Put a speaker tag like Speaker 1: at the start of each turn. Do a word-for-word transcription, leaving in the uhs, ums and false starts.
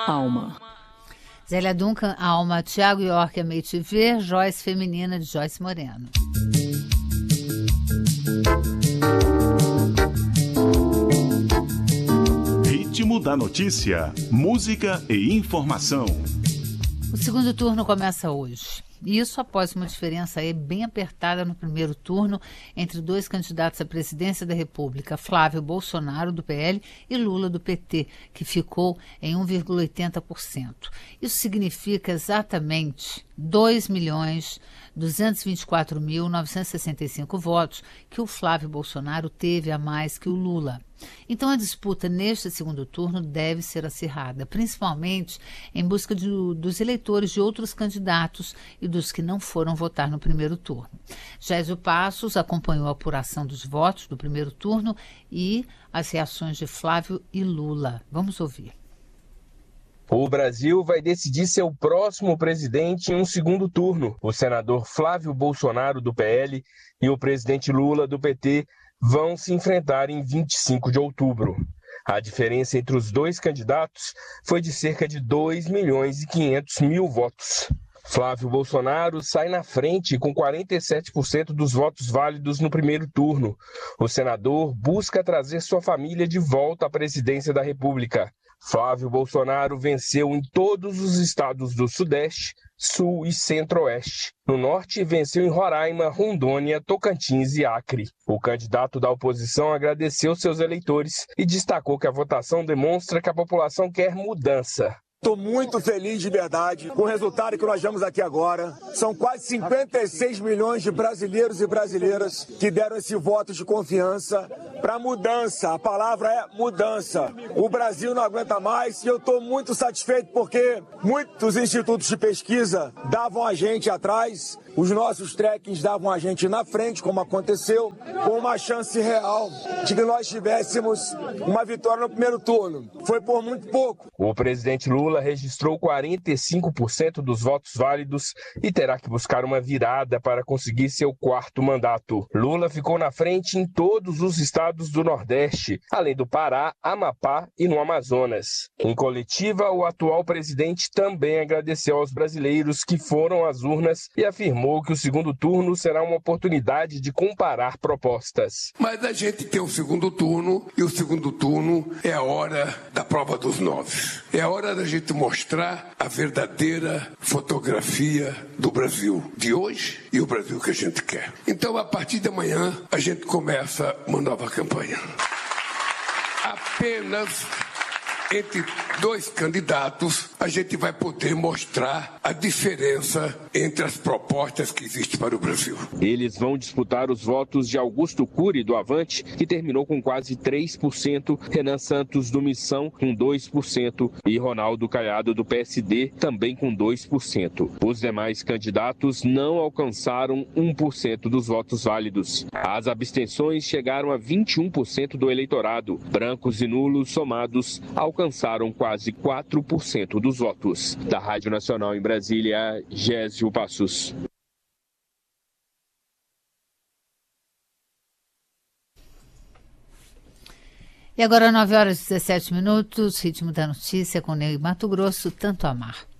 Speaker 1: Alma.
Speaker 2: Zélia Duncan, Alma. Tiago York, Amei Te Ver. Joyce Feminina, de Joyce Moreno.
Speaker 3: Ritmo da notícia, música e informação.
Speaker 2: O segundo turno começa hoje. Isso após uma diferença aí bem apertada no primeiro turno entre dois candidatos à presidência da República, Flávio Bolsonaro, do P L, e Lula, do P T, que ficou em um vírgula oitenta por cento. Isso significa exatamente dois milhões duzentos e vinte e quatro mil novecentos e sessenta e cinco votos que o Flávio Bolsonaro teve a mais que o Lula. Então a disputa neste segundo turno deve ser acirrada, principalmente em busca de, dos eleitores de outros candidatos e dos que não foram votar no primeiro turno. Gésio Passos acompanhou a apuração dos votos do primeiro turno e as reações de Flávio e Lula. Vamos ouvir.
Speaker 4: O Brasil vai decidir seu próximo presidente em um segundo turno. O senador Flávio Bolsonaro, do P L, e o presidente Lula, do P T, vão se enfrentar em vinte e cinco de outubro. A diferença entre os dois candidatos foi de cerca de dois milhões e quinhentos mil votos. Flávio Bolsonaro sai na frente com quarenta e sete por cento dos votos válidos no primeiro turno. O senador busca trazer sua família de volta à presidência da República. Flávio Bolsonaro venceu em todos os estados do Sudeste, Sul e Centro-Oeste. No Norte, venceu em Roraima, Rondônia, Tocantins e Acre. O candidato da oposição agradeceu seus eleitores e destacou que a votação demonstra que a população quer mudança.
Speaker 5: Estou muito feliz de verdade com o resultado que nós vemos aqui agora. São quase cinquenta e seis milhões de brasileiros e brasileiras que deram esse voto de confiança para mudança. A palavra é mudança. O Brasil não aguenta mais e eu estou muito satisfeito porque muitos institutos de pesquisa davam a gente atrás. Os nossos trackings davam a gente na frente, como aconteceu, com uma chance real de que nós tivéssemos uma vitória no primeiro turno. Foi por muito pouco.
Speaker 4: O presidente Lula registrou quarenta e cinco por cento dos votos válidos e terá que buscar uma virada para conseguir seu quarto mandato. Lula ficou na frente em todos os estados do Nordeste, além do Pará, Amapá e no Amazonas. Em coletiva, o atual presidente também agradeceu aos brasileiros que foram às urnas e afirmou que o segundo turno será uma oportunidade de comparar propostas.
Speaker 6: Mas a gente tem o segundo turno e o segundo turno é a hora da prova dos nove. É a hora da gente mostrar a verdadeira fotografia do Brasil de hoje e o Brasil que a gente quer. Então, a partir de amanhã, a gente começa uma nova campanha. Apenas entre dois candidatos, a gente vai poder mostrar a diferença entre as propostas que existem para o Brasil.
Speaker 4: Eles vão disputar os votos de Augusto Cury, do Avante, que terminou com quase três por cento, Renan Santos, do Missão, com dois por cento e Ronaldo Caiado, do P S D, também com dois por cento. Os demais candidatos não alcançaram um por cento dos votos válidos. As abstenções chegaram a vinte e um por cento do eleitorado. Brancos e nulos somados alcançaram quase quatro por cento dos votos. Da Rádio Nacional em Brasília, Gésio Passos.
Speaker 2: E agora nove horas e dezessete minutos, ritmo da notícia com Ney Mato Grosso, Tanto Amar.